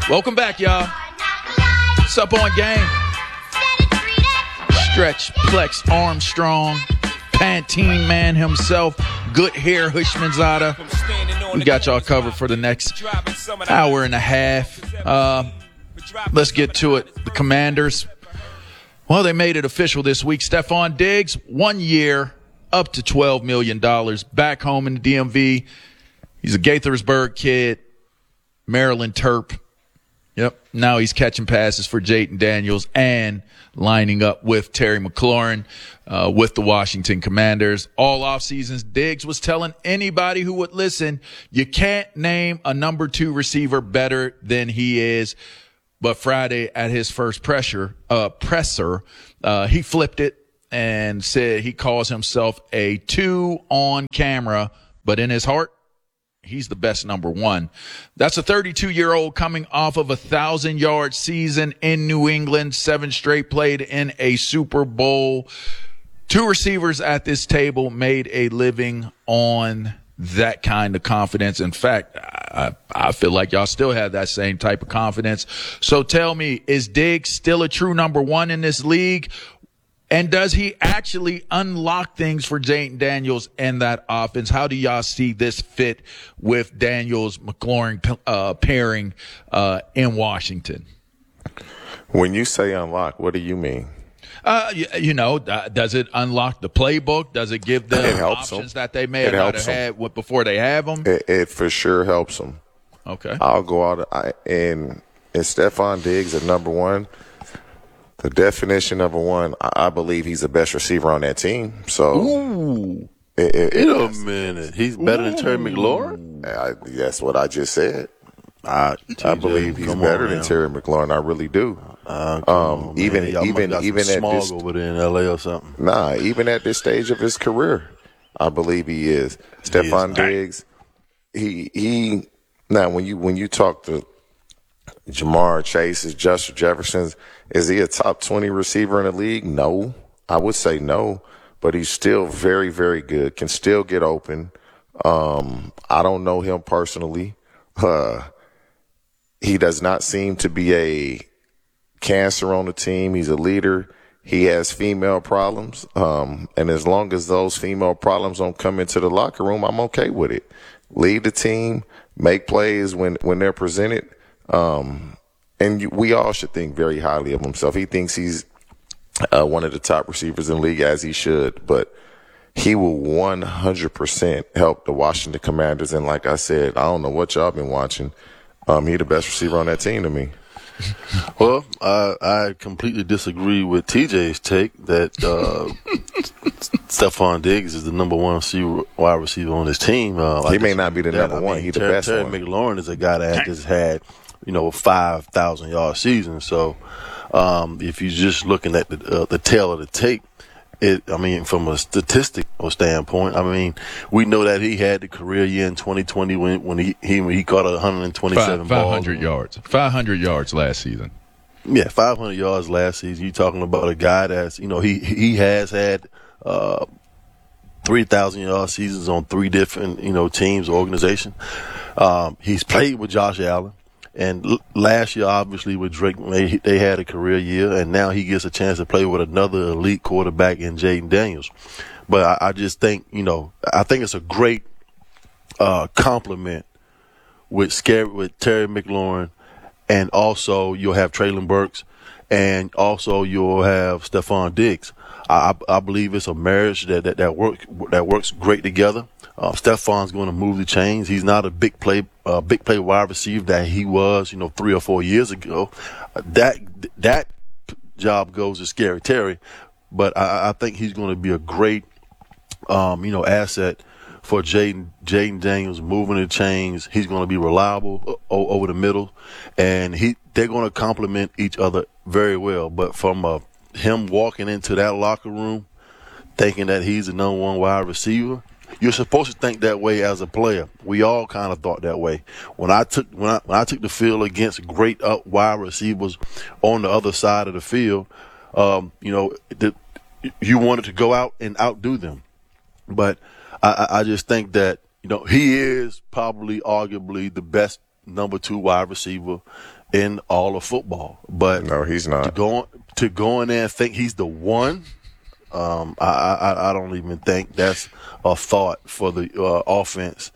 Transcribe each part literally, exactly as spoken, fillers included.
Welcome back, y'all. What's up on game? Stretch, Plex, Armstrong, Pantene man himself, good hair, Hushmanzada. We got y'all covered for the next hour and a half. Uh, let's get to it. The Commanders, well, they made it official this week. Stephon Diggs, one year, up to twelve million dollars, back home in the D M V. He's a Gaithersburg kid, Maryland Terp. Yep. Now he's catching passes for Jayden Daniels and lining up with Terry McLaurin uh, with the Washington Commanders. All off seasons, Diggs was telling anybody who would listen, you can't name a number two receiver better than he is. But Friday at his first pressure, uh, presser, uh, he flipped it and said he calls himself a two on camera, but in his heart, he's the best number one. That's a thirty-two-year-old coming off of a thousand-yard season in New England, seven straight played in a Super Bowl. Two receivers at this table made a living on that kind of confidence. In fact, I, I feel like y'all still have that same type of confidence. So tell me, is Diggs still a true number one in this league? And does he actually unlock things for Jayden Daniels and that offense? How do y'all see this fit with Daniels McLaurin uh, pairing uh, in Washington? When you say unlock, what do you mean? Uh, you, you know, uh, does it unlock the playbook? Does it give them it options them. that they may have not have had with, before they have them? It, it for sure helps them. Okay. I'll go out I, and and Stephon Diggs at number one. The definition of a one, I believe he's the best receiver on that team. So, Ooh. It, it, Wait a minute. He's better Ooh. than Terry McLaurin? I, that's what I just said. Uh, I believe he's better than Terry McLaurin. I really do. Uh, um, on, even even got even some at this over there in L A or something. Nah, even at this stage of his career, I believe he is. He Stephon is. Diggs, he he. Now, when you when you talk to Jamar Chase's, Justin Jefferson's, is he a top twenty receiver in the league? No. I would say no, but he's still very, very good, can still get open. Um, I don't know him personally. Uh, he does not seem to be a cancer on the team. He's a leader. He has female problems. Um, and as long as those female problems don't come into the locker room, I'm okay with it. Lead the team, make plays when, when they're presented. Um, and you, we all should think very highly of himself. He thinks he's uh, one of the top receivers in the league, as he should, but he will one hundred percent help the Washington Commanders. And like I said, I don't know what y'all been watching. Um, he the best receiver on that team to me. Well, I, I completely disagree with T J's take that uh, Stephon Diggs is the number one receiver, wide receiver on his team. Uh, he may not be the that. number I one. He's the Terry, best Terry one. McLaurin is a guy that has had, you know, a five thousand yard season. So um, if you're just looking at the, uh, the tail of the tape, It, I mean, from a statistical standpoint, I mean, we know that he had the career year in twenty twenty when, when he, he he caught one hundred twenty-seven Five, balls. five hundred yards. five hundred yards last season. Yeah, five hundred yards last season. You're talking about a guy that's, you know, he he has had uh, three thousand yard seasons on three different, you know, teams or organizations. Um, he's played with Josh Allen. And l- last year, obviously, with Drake, they, they had a career year, and now he gets a chance to play with another elite quarterback in Jayden Daniels. But I, I just think, you know, I think it's a great uh, compliment with Scary, with Terry McLaurin, and also you'll have Treylon Burks, and also you'll have Stephon Diggs. I, I believe it's a marriage that that that works that works great together. Uh, Stephon's going to move the chains. He's not a big play, uh, big play wide receiver that he was, you know, three or four years ago. Uh, that that job goes to Scary Terry, but I, I think he's going to be a great, um, you know, asset for Jayden Jayden Daniels, moving the chains. He's going to be reliable o- over the middle, and he they're going to complement each other very well. But from uh, him walking into that locker room, thinking that he's the number one wide receiver. You're supposed to think that way as a player. We all kind of thought that way. When I took when I, when I took the field against great up wide receivers on the other side of the field, um, you know, the, you wanted to go out and outdo them. But I, I just think that, you know, he is probably arguably the best number two wide receiver in all of football. But no, he's not. To go, to go in there and think he's the one, um, I, I, I don't even think that's a thought for the uh, offense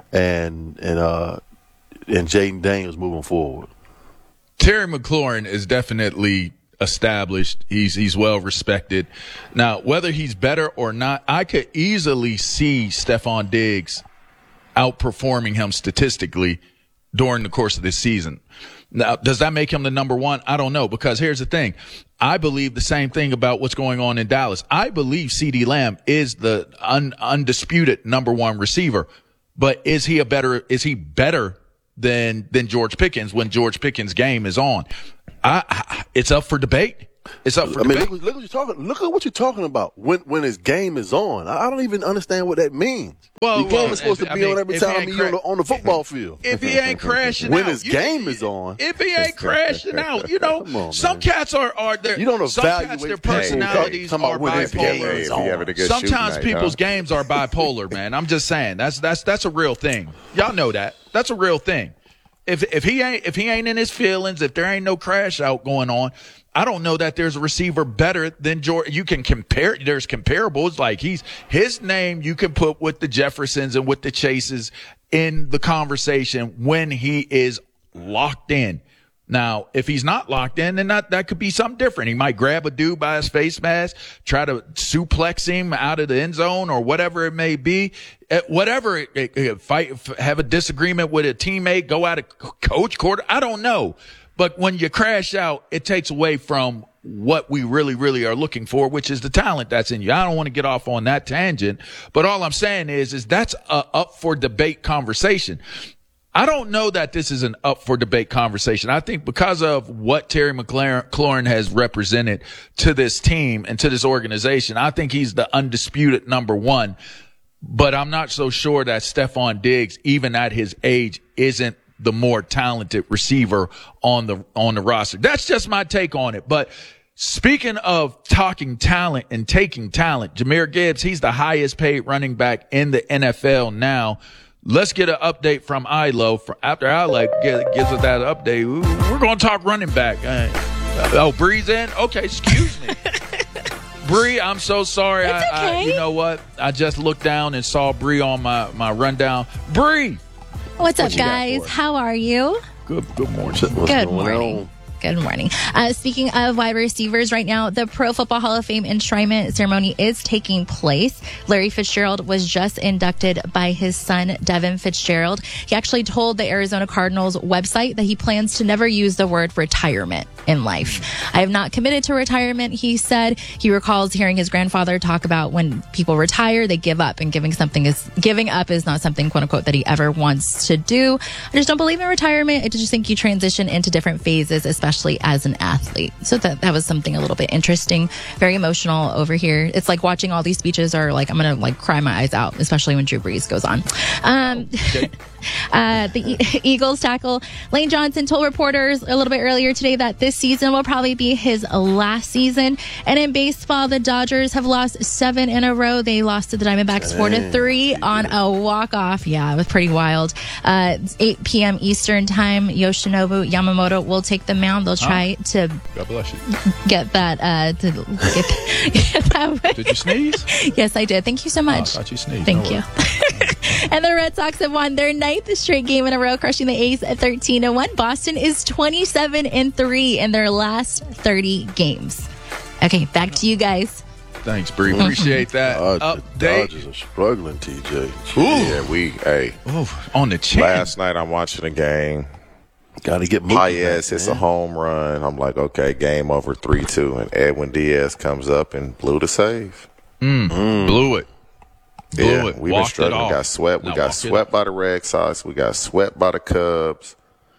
and and uh, and Jaden Daniels moving forward. Terry McLaurin is definitely established. He's he's well respected. Now, whether he's better or not, I could easily see Stephon Diggs outperforming him statistically during the course of this season. Now, does that make him the number one? I don't know, because here's the thing. I believe the same thing about what's going on in Dallas. I believe CeeDee Lamb is the un- undisputed number one receiver, but is he a better, is he better than, than George Pickens when George Pickens' game is on? I, I, it's up for debate. It's up for I mean, debate. look, look what you're talking. Look at what you're talking about. When when his game is on, I, I don't even understand what that means. Well, the game well, is supposed if, to be I mean, on every if he time ain't he's cra- on the, on the football field. If he ain't crashing when out, his you- game is on, if he ain't crashing out, you know, Come on, some man. cats are are their You don't some cats, evaluate their people. personalities Talking are about when his game bipolar. is If he having a good shooting Sometimes night, people's huh? games are bipolar, man. I'm just saying that's that's that's a real thing. Y'all know that. That's a real thing. If if he ain't if he ain't in his feelings, if there ain't no crash out going on, I don't know that there's a receiver better than George. You can compare. There's comparables. Like he's his name you can put with the Jeffersons and with the Chases in the conversation when he is locked in. Now, if he's not locked in, then that, that could be something different. He might grab a dude by his face mask, try to suplex him out of the end zone or whatever it may be. Uh, whatever, it, it, it, fight, f- have a disagreement with a teammate, go out of coach quarter. I don't know. But when you crash out, it takes away from what we really, really are looking for, which is the talent that's in you. I don't want to get off on that tangent, but all I'm saying is, is that's a up for debate conversation. I don't know that this is an up for debate conversation. I think because of what Terry McLaurin has represented to this team and to this organization, I think he's the undisputed number one. But I'm not so sure that Stephon Diggs, even at his age, isn't the more talented receiver on the on the roster. That's just my take on it. But speaking of talking talent and taking talent, Jahmyr Gibbs, he's the highest paid running back in the N F L now. Let's get an update from Ilo. After Ilo gives us that update, we're going to talk running back. Uh, oh, Bree's in? Okay, excuse me. Bree, I'm so sorry. It's I, okay. I, you know what? I just looked down and saw Bree on my, my rundown. Bree! What's up, you got guys? for us? How are you? Good, good morning. What's Good going morning. on? Good morning. Uh, speaking of wide receivers right now, the Pro Football Hall of Fame enshrinement ceremony is taking place. Larry Fitzgerald was just inducted by his son, Devin Fitzgerald. He actually told the Arizona Cardinals website that he plans to never use the word retirement in life. I have not committed to retirement, he said. He recalls hearing his grandfather talk about when people retire, they give up, and giving something is giving up is not something, quote unquote, that he ever wants to do. I just don't believe in retirement. I just think you transition into different phases, especially as an athlete. So that, that was something a little bit interesting, very emotional over here. It's like watching all these speeches are like, I'm going to like cry my eyes out, especially when Drew Brees goes on. Um, Okay. Uh, the e- Eagles tackle Lane Johnson told reporters a little bit earlier today that this season will probably be his last season. And in baseball, the Dodgers have lost seven in a row. They lost to the Diamondbacks four to three on a walk-off. Yeah, it was pretty wild. Uh, it's eight p.m. Eastern time. Yoshinobu Yamamoto will take the mound. They'll try to God bless you. get that. Uh, to get, get that. Did you sneeze? Yes, I did. Thank you so Oh, I much. thought you sneezed. Thank No you. worries. And the Red Sox have won their ninth straight game in a row, crushing the A's at thirteen to one. Boston is twenty-seven and three in their last thirty games. Okay, back to you guys. Thanks, Bree. Appreciate that. Dodgers, Update. Dodgers are struggling, T J. Yeah, we, hey, Ooh, on the chin. last night I'm watching the game. Got to get moving. Paez hits a home run. I'm like, okay, game over three two. And Edwin Diaz comes up and blew the save. Blew it. Blew Yeah, it. we've been Walked it struggling. We off. got swept. We Not got walked it swept off. by the Red Sox. We got swept by the Cubs.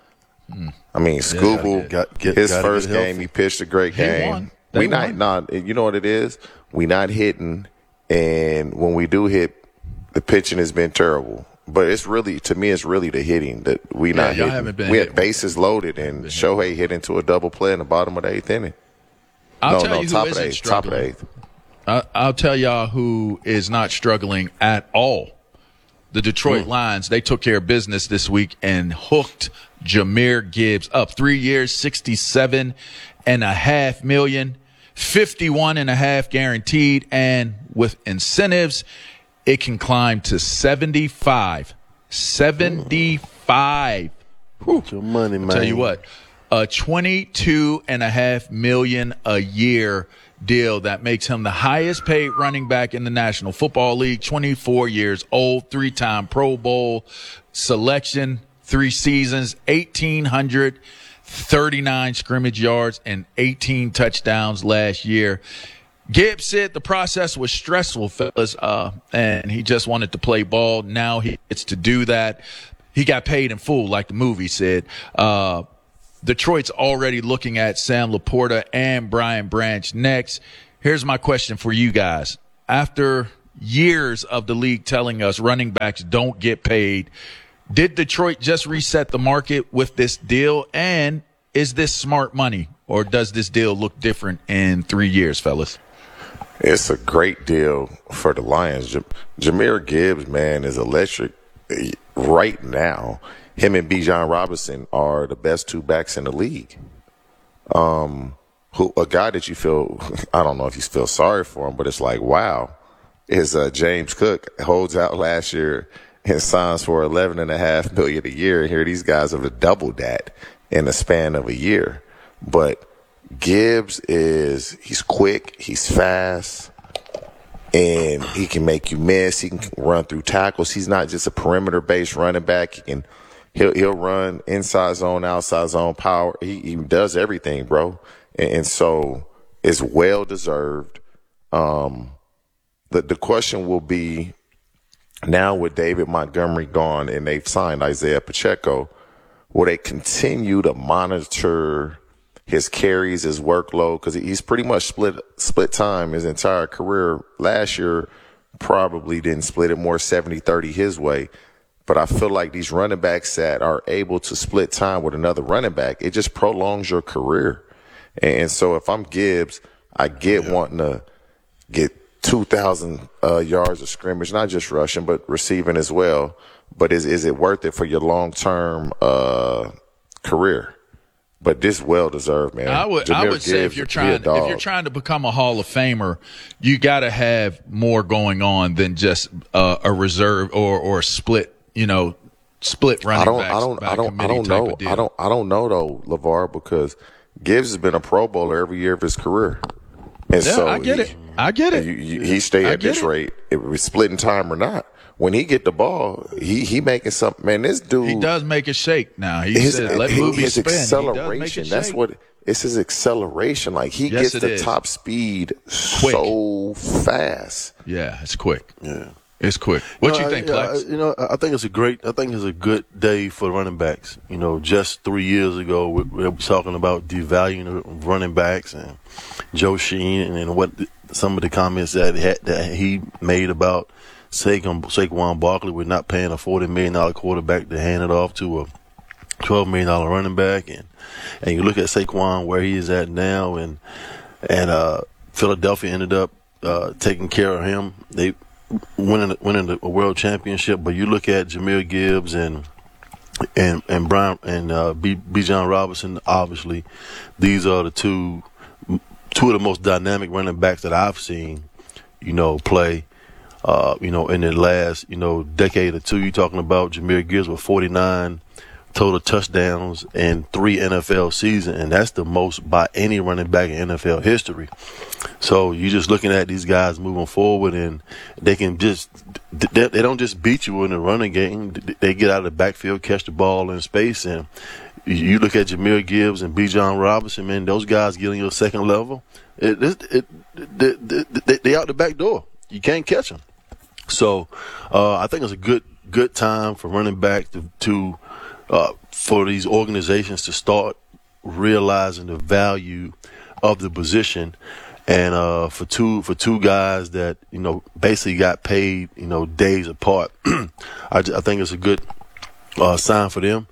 I mean, Scooble, Got- get- his gotta first get game, healthy. he pitched a great He game. won. They We not, won. not, you know what it is? We not hitting, and when we do hit, the pitching has been terrible. But it's really, to me, it's really the hitting that we Yeah, not y'all hitting. haven't been we hitting. had bases loaded, and Shohei hit into a double play in the bottom of the eighth inning. I'll no, tell no, you who top of isn't the eighth. Top of the struggling. eighth. I, I'll tell y'all who is not struggling at all. the Detroit mm. Lions, they took care of business this week and hooked Jahmyr Gibbs up three years, sixty-seven and a half million, fifty-one and a half guaranteed. And with incentives, it can climb to seventy-five, seventy-five. Whew. Your money, man. I'll tell you what, a twenty-two and a half million a year deal that makes him the highest paid running back in the National Football League, twenty-four years old, three-time Pro Bowl selection, three seasons, eighteen thirty-nine scrimmage yards and eighteen touchdowns last year. Gibbs said the process was stressful, fellas, uh, and he just wanted to play ball. Now he gets to do that. He got paid in full, like the movie said. Uh, Detroit's already looking at Sam Laporta and Brian Branch next. Here's my question for you guys. After years of the league telling us running backs don't get paid, did Detroit just reset the market with this deal? And is this smart money, or does this deal look different in three years, fellas? It's a great deal for the Lions. J- Jahmyr Gibbs, man, is electric right now. Him and Bijan Robinson are the best two backs in the league. Um, who a guy that you feel, I don't know if you feel sorry for him, but it's like, wow, is uh, James Cook holds out last year and signs for eleven and a half million a year. And here these guys have doubled that in the span of a year. But Gibbs is, he's quick, he's fast, and he can make you miss. He can run through tackles. He's not just a perimeter-based running back. He can, he'll he'll run inside zone, outside zone, power. He, he does everything, bro. And, and so it's well deserved. Um, the the question will be, now with David Montgomery gone and they've signed Isaiah Pacheco, will they continue to monitor his carries, his workload? Because he's pretty much split split time his entire career. Last year, probably didn't split it more seventy thirty his way. But I feel like these running backs that are able to split time with another running back, it just prolongs your career. And so if I'm Gibbs, I get yeah. wanting to get two thousand uh, yards of scrimmage, not just rushing, but receiving as well. But is is it worth it for your long-term uh, career? But this well deserved, man. I would, I would say if you're trying, if you're trying to become a Hall of Famer, you got to have more going on than just uh, a reserve or or a split. You know, split running I don't, backs. I don't, I don't, I don't know. I don't, I don't know though, LeVar, because Gibbs has been a Pro Bowler every year of his career, and yeah, so I get he, it. I get it. You, you, he stay at this it. rate, if it's splitting time or not. When he get the ball, he he making something. Man, this dude, he does make it shake. Now he his, said, "Let his, movies his spin." acceleration. That's what it's his acceleration. Like he yes, gets the is. top speed quick. so fast. Yeah, it's quick. Yeah. It's quick. What no, you think, I, Plex? You know, I think it's a great. I think it's a good day for running backs. You know, just three years ago, we, we were talking about devaluing running backs and Joe Sheen and what the, some of the comments that he, that he made about Saquon, Saquon Barkley with not paying a forty million dollar quarterback to hand it off to a twelve million dollar running back, and and you look at Saquon where he is at now, and and uh, Philadelphia ended up uh, taking care of him. They winning winning a world championship. But you look at Jahmyr Gibbs and and and Brian and uh, B. Bijan Robinson. Obviously, these are the two two of the most dynamic running backs that I've seen. You know, play. Uh, you know, in the last you know decade or two, you're talking about Jahmyr Gibbs with forty-nine total touchdowns in three N F L seasons, and that's the most by any running back in N F L history. So you're just looking at these guys moving forward, and they can just they, they don't just beat you in the running game. They get out of the backfield, catch the ball in space, and you look at Jahmyr Gibbs and Bijan Robinson, man, those guys get on your second level. It, it, it, they, they, they out the back door. You can't catch them. So uh, I think it's a good good time for running back to, to uh, for these organizations to start realizing the value of the position, and uh, for two for two guys that you know basically got paid you know days apart. I, I think it's a good uh, sign for them,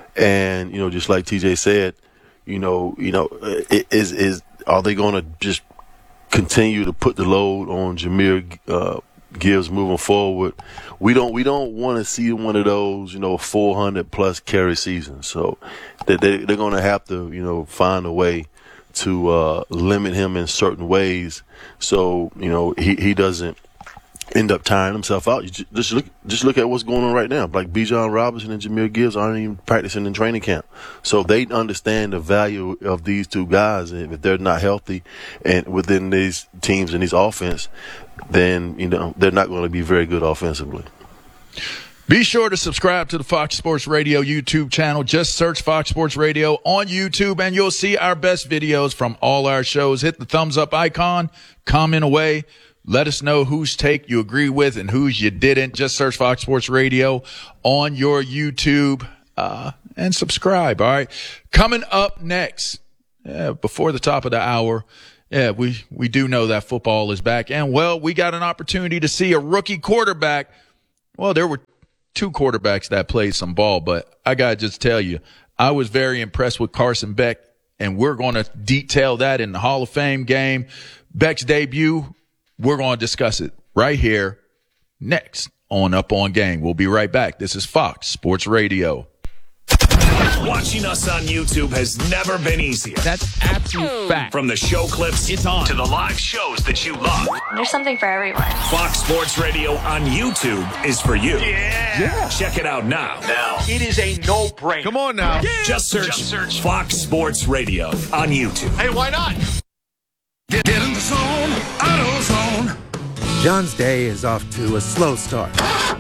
and you know just like T J said, you know you know is is are they going to just continue to put the load on Jahmyr uh, Gibbs moving forward, we don't we don't want to see one of those, you know, four hundred plus carry seasons. So they, they they're going to have to, you know, find a way to uh, limit him in certain ways, so you know he, he doesn't end up tiring himself out. You just, just look just look at what's going on right now. Like Bijan Robinson and Jahmyr Gibbs aren't even practicing in training camp, so they understand the value of these two guys. And if they're not healthy and within these teams and these offense, then you know they're not going to be very good offensively. Be sure to subscribe to the Fox Sports Radio YouTube channel. Just search Fox Sports Radio on YouTube, and you'll see our best videos from all our shows. Hit the thumbs up icon, comment away. Let us know whose take you agree with and whose you didn't. Just search Fox Sports Radio on your YouTube uh, and subscribe, all right? Coming up next, uh, before the top of the hour, yeah, we, we do know that football is back. And, well, we got an opportunity to see a rookie quarterback. Well, there were two quarterbacks that played some ball, but I got to just tell you, I was very impressed with Carson Beck, and we're going to detail that in the Hall of Fame game. Beck's debut, we're going to discuss it right here next on Up On Game. We'll be right back. This is Fox Sports Radio. Watching us on YouTube has never been easier. That's absolute fact. From the show clips It's on. to the live shows that you love. There's something for everyone. Fox Sports Radio on YouTube is for you. Yeah. yeah. Check it out now. Now. It is a no-brainer. Come on now. Yeah. Just search, Just search Fox Sports Radio on YouTube. Hey, why not? Get, get in the zone, AutoZone. John's day is off to a slow start.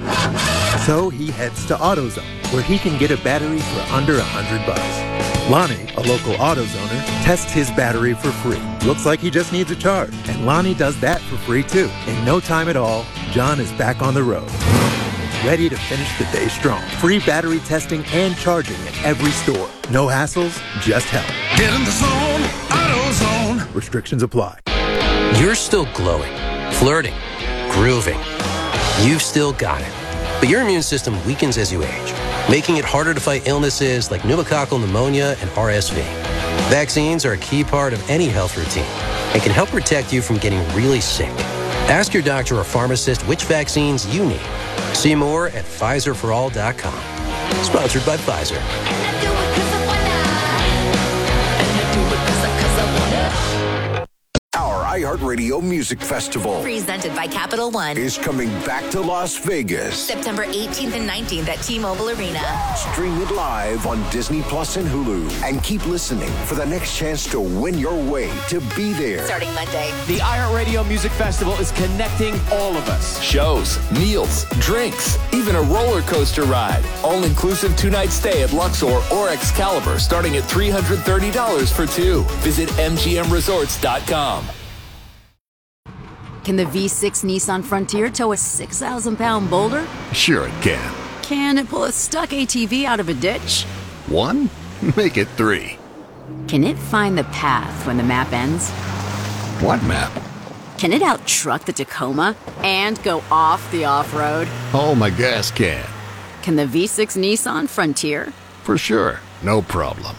So he heads to AutoZone, where he can get a battery for under a hundred bucks. Lonnie, a local AutoZoner, tests his battery for free. Looks like he just needs a charge, and Lonnie does that for free too. In no time at all, John is back on the road, ready to finish the day strong. Free battery testing and charging at every store. No hassles, just help. Get in the zone, AutoZone. Restrictions apply. You're still glowing, flirting, grooving. You've still got it. But your immune system weakens as you age, making it harder to fight illnesses like pneumococcal pneumonia and R S V. Vaccines are a key part of any health routine and can help protect you from getting really sick. Ask your doctor or pharmacist which vaccines you need. See more at Pfizer for all dot com. Sponsored by Pfizer. Our iHeartRadio Music Festival, presented by Capital One, is coming back to Las Vegas. September eighteenth and nineteenth at T-Mobile Arena. Stream it live on Disney Plus and Hulu. And keep listening for the next chance to win your way to be there. Starting Monday. The iHeartRadio Music Festival is connecting all of us. Shows, meals, drinks, even a roller coaster ride. All-inclusive two-night stay at Luxor or Excalibur starting at three hundred thirty dollars for two. Visit M G M resorts dot com. Can the V six Nissan Frontier tow a six thousand pound boulder? Sure it can. Can it pull a stuck A T V out of a ditch? One? Make it three. Can it find the path when the map ends? What map? Can it out-truck the Tacoma and go off the off-road? Oh, my gas can. Can the V six Nissan Frontier? For sure. No problem.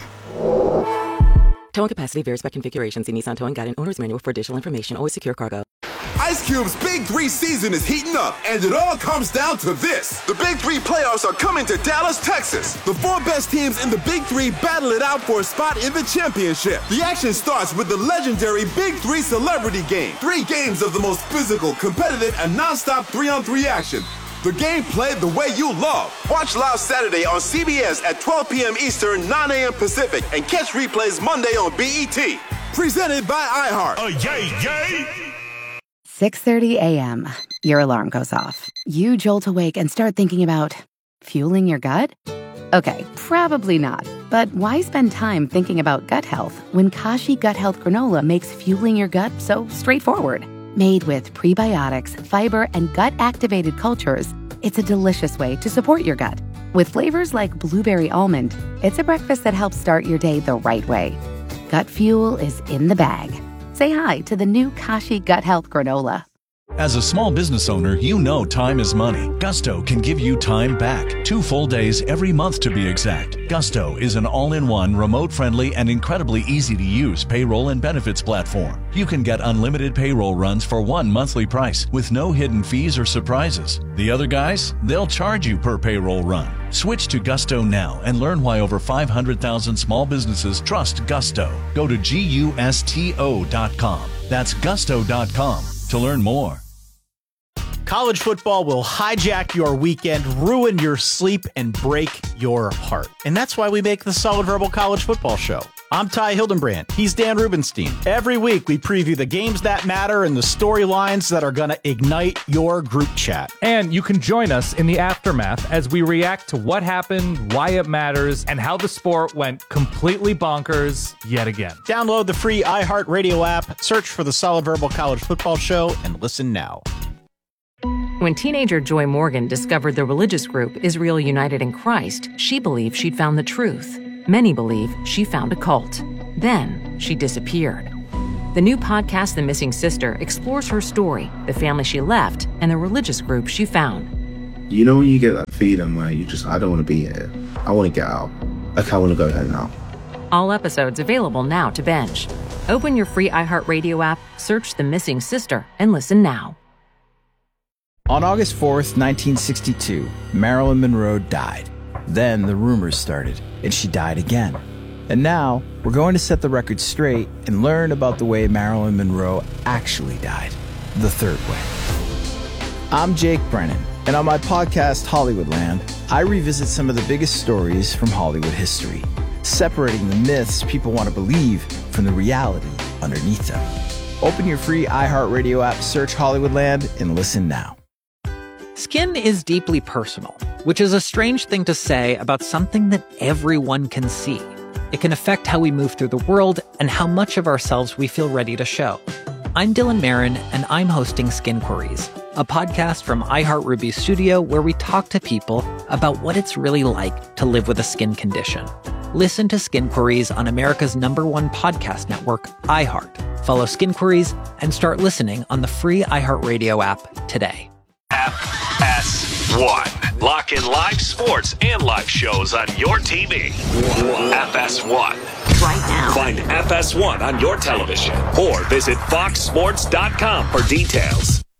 Towing capacity varies by configuration. See Nissan Towing Guide and Owner's Manual for additional information. Always secure cargo. Ice Cube's Big Three season is heating up, and it all comes down to this. The Big Three playoffs are coming to Dallas, Texas. The four best teams in the Big Three battle it out for a spot in the championship. The action starts with the legendary Big Three Celebrity Game. Three games of the most physical, competitive, and nonstop three-on-three action. The game played the way you love. Watch live Saturday on C B S at twelve p.m. Eastern, nine a.m. Pacific, and catch replays Monday on B E T. Presented by iHeart. Oh, yay, yay! six thirty a.m. Your alarm goes off. You jolt awake and start thinking about fueling your gut? Okay, probably not. But why spend time thinking about gut health when Kashi Gut Health Granola makes fueling your gut so straightforward? Made with prebiotics, fiber, and gut-activated cultures, it's a delicious way to support your gut. With flavors like blueberry almond, it's a breakfast that helps start your day the right way. Gut fuel is in the bag. Say hi to the new Kashi Gut Health Granola. As a small business owner, you know time is money. Gusto can give you time back. Two full days every month to be exact. Gusto is an all-in-one, remote-friendly, and incredibly easy-to-use payroll and benefits platform. You can get unlimited payroll runs for one monthly price with no hidden fees or surprises. The other guys, they'll charge you per payroll run. Switch to Gusto now and learn why over five hundred thousand small businesses trust Gusto. Go to gusto dot com. That's gusto dot com to learn more. College football will hijack your weekend, ruin your sleep, and break your heart. And that's why we make the Solid Verbal College Football Show. I'm Ty Hildenbrand. He's Dan Rubenstein. Every week, we preview the games that matter and the storylines that are going to ignite your group chat. And you can join us in the aftermath as we react to what happened, why it matters, and how the sport went completely bonkers yet again. Download the free iHeartRadio app, search for the Solid Verbal College Football Show, and listen now. When teenager Joy Morgan discovered the religious group Israel United in Christ, she believed she'd found the truth. Many believe she found a cult. Then she disappeared. The new podcast, The Missing Sister, explores her story, the family she left, and the religious group she found. You know when you get that feeling where you just, I don't want to be here. I want to get out. Like, I want to go home now. All episodes available now to binge. Open your free iHeartRadio app, search The Missing Sister, and listen now. On August fourth, nineteen sixty-two, Marilyn Monroe died. Then the rumors started, and she died again. And now, we're going to set the record straight and learn about the way Marilyn Monroe actually died, the third way. I'm Jake Brennan, and on my podcast, Hollywoodland, I revisit some of the biggest stories from Hollywood history, separating the myths people want to believe from the reality underneath them. Open your free iHeartRadio app, search Hollywoodland, and listen now. Skin is deeply personal, which is a strange thing to say about something that everyone can see. It can affect how we move through the world and how much of ourselves we feel ready to show. I'm Dylan Marin, and I'm hosting Skin Queries, a podcast from iHeartRuby Studio where we talk to people about what it's really like to live with a skin condition. Listen to Skin Queries on America's number one podcast network, iHeart. Follow Skin Queries and start listening on the free iHeartRadio app today. F S one. Lock in live sports and live shows on your T V. F S one. Right now. Find F S one on your television or visit fox sports dot com for details.